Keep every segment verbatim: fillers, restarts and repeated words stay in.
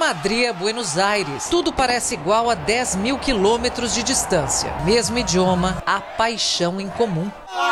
Madrid a Buenos Aires, tudo parece igual a dez mil quilômetros de distância. Mesmo idioma, a paixão em comum.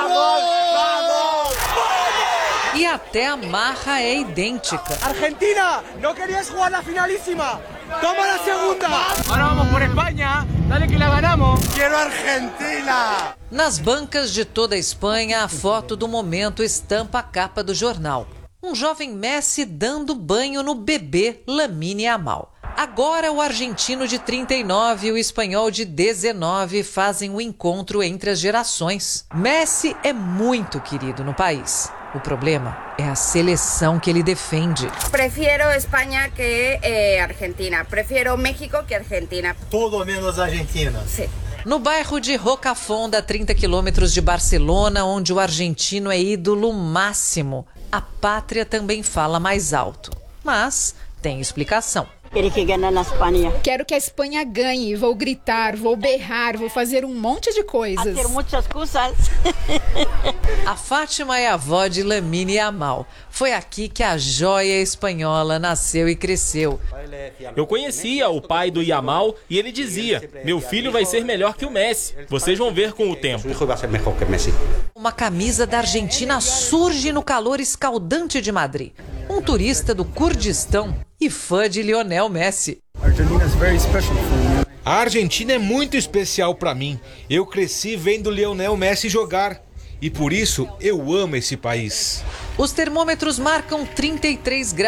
E até a marra é idêntica. Argentina, não querias jogar na finalíssima? Toma a segunda! Agora vamos por Espanha, dale que la ganamos. Quero Argentina! Nas bancas de toda a Espanha, a foto do momento estampa a capa do jornal. Um jovem Messi dando banho no bebê Lamine Yamal. Agora o argentino de trinta e nove e o espanhol de dezenove fazem o encontro entre as gerações. Messi é muito querido no país. O problema é a seleção que ele defende. Prefiro Espanha que eh, Argentina. Prefiro México que Argentina. Todo menos Argentina. Sim. No bairro de Rocafonda, a trinta quilômetros de Barcelona, onde o argentino é ídolo máximo, a pátria também fala mais alto. Mas tem explicação. Quero que a Espanha ganhe, vou gritar, vou berrar, vou fazer um monte de coisas. Fazer muitas coisas. A Fátima é a avó de Lamine Yamal. Foi aqui que a joia espanhola nasceu e cresceu. Eu conhecia o pai do Yamal e ele dizia: meu filho vai ser melhor que o Messi. Vocês vão ver com o tempo. Uma camisa da Argentina surge no calor escaldante de Madrid. Um turista do Kurdistão e fã de Lionel Messi. A Argentina é muito especial para mim. Eu cresci vendo Lionel Messi jogar e por isso eu amo esse país. Os termômetros marcam trinta e três graus.